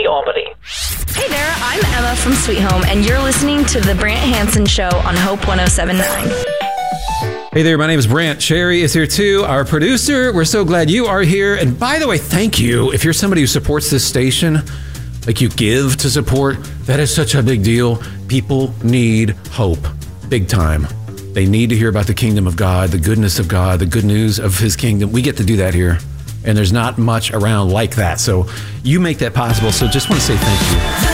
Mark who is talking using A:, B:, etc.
A: Albany.
B: Hey there, I'm Emma from Sweet Home, and you're listening to The Brant Hansen Show on Hope 107.9.
C: Hey there, my name is Brant. Sherry is here too, our producer. We're so glad you are here. And by the way, thank you. If you're somebody who supports this station, like you give to support, that is such a big deal. People need hope, big time. They need to hear about the kingdom of God, the goodness of God, the good news of his kingdom. We get to do that here. And there's not much around like that. So you make that possible. So just want to say thank you.